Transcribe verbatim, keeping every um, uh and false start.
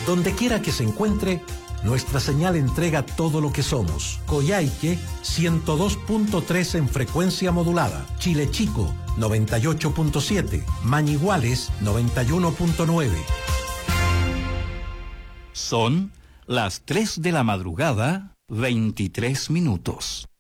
Donde quiera que se encuentre, nuestra señal entrega todo lo que somos. Coyhaique, ciento dos punto tres en frecuencia modulada. Chile Chico, noventa y ocho punto siete. Mañiguales, noventa y uno punto nueve. Son las tres de la madrugada, veintitrés minutos.